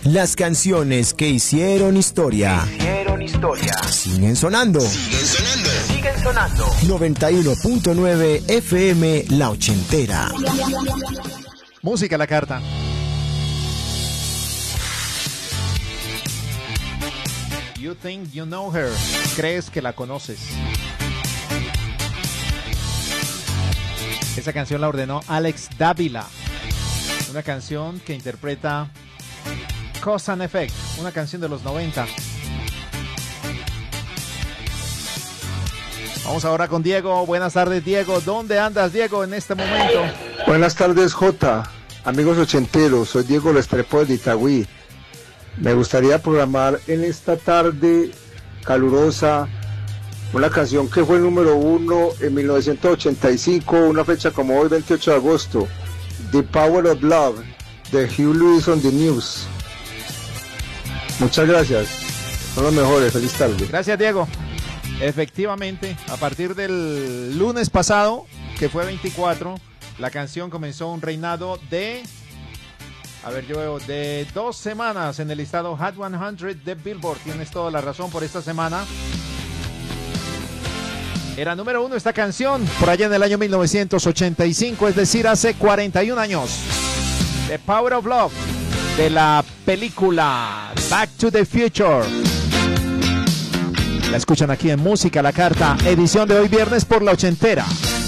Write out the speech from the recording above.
Las canciones que hicieron historia. Siguen sonando. 91.9 FM La Ochentera. Música a la carta. You think you know her. Crees que la conoces. Esa canción la ordenó Alex Dávila. Una canción que interpreta Cause and Effect, una canción de los 90. Vamos ahora con Diego. Buenas tardes, Diego. ¿Dónde andas, Diego, en este momento? Buenas tardes, Jota. Amigos ochenteros, soy Diego Lestrepo de Itagüí. Me gustaría programar en esta tarde calurosa una canción que fue el número 1 en 1985, una fecha como hoy, 28 de agosto. The Power of Love, de Hugh Lewis on the News. Muchas gracias. Son los mejores. Feliz tarde. Gracias, Diego. Efectivamente, a partir del lunes pasado, que fue 24, la canción comenzó un reinado de... de 2 semanas en el listado Hot 100 de Billboard. Tienes toda la razón por esta semana. Era número 1 esta canción por allá en el año 1985, es decir, hace 41 años. The Power of Love, de la película Back to the Future. La escuchan aquí en Música a la Carta, edición de hoy viernes por La Ochentera.